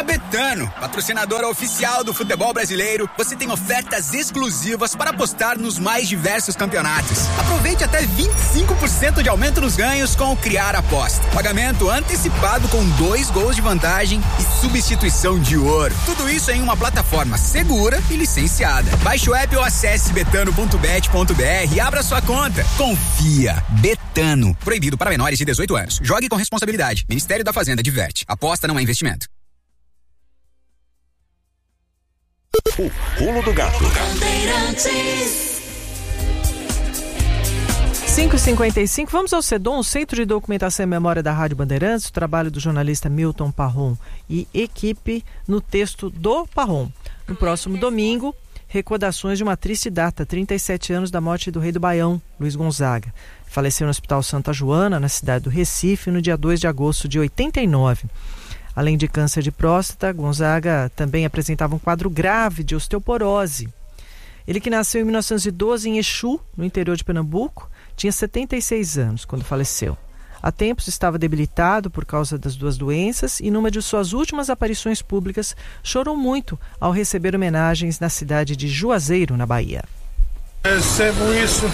a Betano, patrocinadora oficial do futebol brasileiro, você tem ofertas exclusivas para apostar nos mais diversos campeonatos. Aproveite até 25% de aumento nos ganhos com o Criar Aposta. Pagamento antecipado com 2 gols de vantagem e substituição de ouro. Tudo isso em uma plataforma segura e licenciada. Baixe o app ou acesse betano.bet.br e abra sua conta. Confia. Betano. Proibido para menores de 18 anos. Jogue com responsabilidade. Ministério da Fazenda diverte. Aposta não é investimento. O Pulo do Gato. 5h55, vamos ao CEDOM, Centro de Documentação e Memória da Rádio Bandeirantes, o trabalho do jornalista Milton Parron e equipe no texto do Parron. No próximo domingo, recordações de uma triste data, 37 anos da morte do rei do Baião, Luiz Gonzaga. Faleceu no Hospital Santa Joana, na cidade do Recife, no dia 2 de agosto de 89. Além de câncer de próstata, Gonzaga também apresentava um quadro grave de osteoporose. Ele, que nasceu em 1912 em Exu, no interior de Pernambuco, tinha 76 anos quando faleceu. Há tempos estava debilitado por causa das 2 doenças e numa de suas últimas aparições públicas chorou muito ao receber homenagens na cidade de Juazeiro, na Bahia. Recebo isso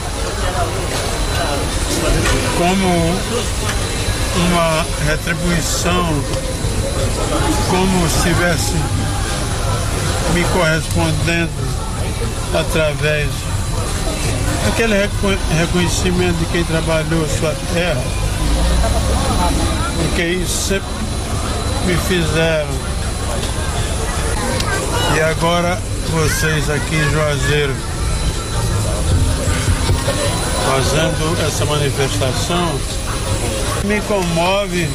como uma retribuição, como se estivesse me correspondendo através daquele reconhecimento de quem trabalhou sua terra, porque isso sempre me fizeram. E agora vocês aqui em Juazeiro fazendo essa manifestação me comove.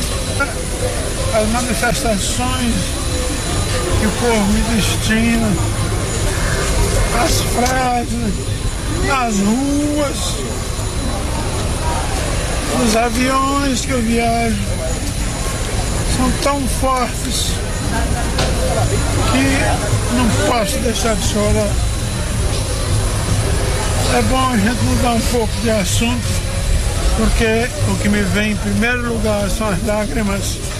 As manifestações que o povo me destina, as frases, nas ruas, nos aviões que eu viajo, são tão fortes que não posso deixar de chorar. É bom a gente mudar um pouco de assunto, porque o que me vem em primeiro lugar são as lágrimas